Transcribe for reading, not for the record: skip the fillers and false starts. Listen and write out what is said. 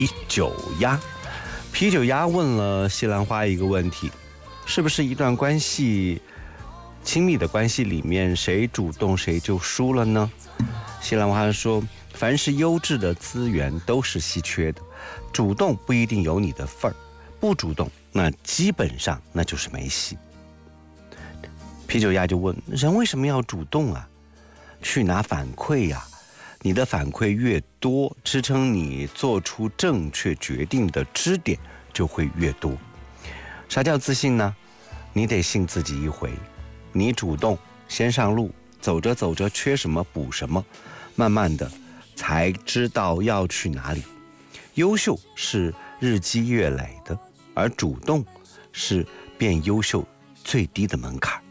酒鸭。啤酒鸭问了西兰花一个问题：是不是一段关系，亲密的关系里面，谁主动谁就输了呢？西兰花说，凡是优质的资源都是稀缺的，主动不一定有你的份儿，不主动那基本上那就是没戏。啤酒鸭就问，人为什么要主动啊？去拿反馈呀，你的反馈越多，支撑你做出正确决定的支点就会越多。啥叫自信呢？你得信自己一回，你主动先上路，走着走着缺什么补什么，慢慢的才知道要去哪里。优秀是日积月累的，而主动是变优秀最低的门槛。